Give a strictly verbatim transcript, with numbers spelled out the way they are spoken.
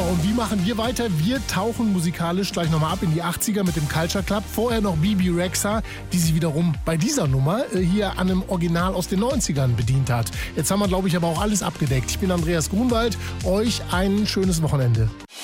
und wie machen wir weiter? Wir tauchen musikalisch gleich nochmal ab in die achtziger mit dem Culture Club. Vorher noch Bebe Rexha, die sich wiederum bei dieser Nummer äh, hier an einem Original aus den neunzigern bedient hat. Jetzt haben wir, glaube ich, aber auch alles abgedeckt. Ich bin Andreas Grunwald. Euch ein schönes Wochenende.